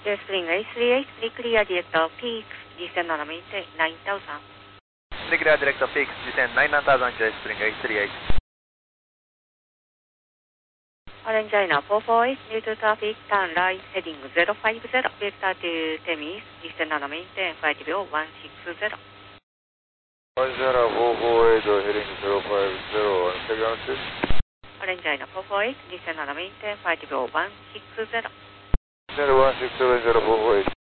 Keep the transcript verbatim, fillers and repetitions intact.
J Spring A three eight, Clear Director Peaks, descend on maintain nine thousand. Clear Director Peaks, descend nine thousand, J Spring A three eight. Orange China four four eight, new to traffic, turn right, heading zero five zero, Delta to Temis, descend on maintain five zero one six zero. Orange China four four eight, heading zero five zero, and second altitude. Orange China four four eight, descend on maintain five zero one six zero. zero one six zero, zero four four eight.